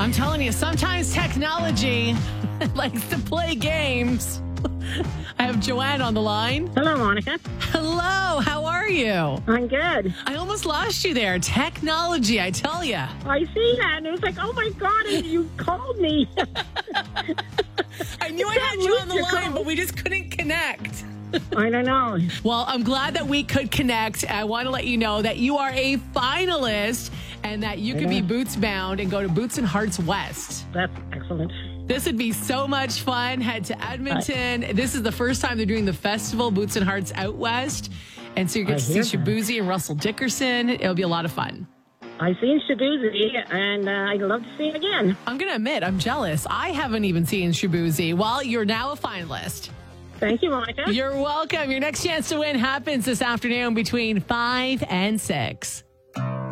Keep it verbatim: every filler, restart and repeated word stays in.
I'm telling you, sometimes technology likes to play games. I have Joanne on the line. Hello, Monica. Hello, how are you? I'm good. I almost lost you there. Technology, I tell you. I see that, and it was like, oh my God, you called me. I knew I had you on the line, but we just couldn't connect. I don't know. Well, I'm glad that we could connect. I want to let you know that you are a finalist and that you could be boots bound and go to Boots and Hearts West. That's excellent. This would be so much fun. Head to Edmonton. Right. This is the first time they're doing the festival, Boots and Hearts Out West. And so you get I to see Shaboozey and Russell Dickerson. It'll be a lot of fun. I've seen Shaboozey, and uh, I'd love to see it again. I'm going to admit, I'm jealous. I haven't even seen Shaboozey. Well, you're now a finalist. Thank you, Monica. You're welcome. Your next chance to win happens this afternoon between five and six.